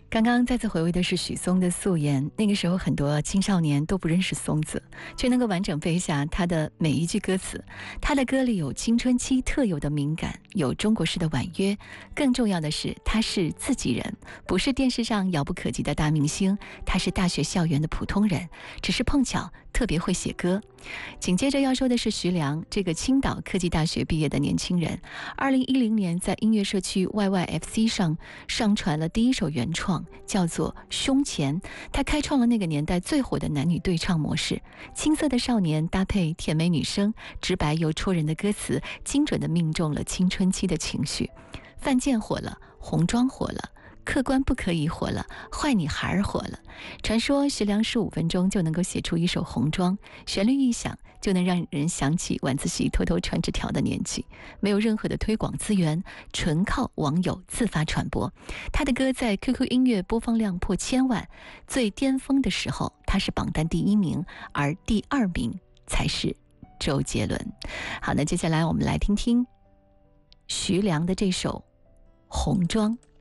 刚刚再次回味的是许嵩的《素颜》，那个时候很多青少年都不认识松子，却能够完整背下他的每一句歌词。他的歌里有青春期特有的敏感，有中国式的婉约，更重要的是他是自己人，不是电视上遥不可及的大明星，他是大学校园的普通人，只是碰巧特别会写歌。紧接着要说的是徐良，这个青岛科技大学毕业的年轻人，2010年在音乐社区 YYFC 上传了第一首原创，叫做《胸前》。他开创了那个年代最火的男女对唱模式，青涩的少年搭配甜美女声，直白又戳人的歌词，精准地命中了青春期的情绪。犯贱火了，红妆火了，客观不可以火了，坏女孩火了。传说徐良15分钟就能够写出一首红妆，旋律一响就能让人想起晚自习偷偷传纸条的年纪，没有任何的推广资源，纯靠网友自发传播。他的歌在 QQ 音乐播放量破1000万，最巅峰的时候他是榜单第1名，而第2名才是周杰伦。好，那接下来我们来听听徐良的这首红妆。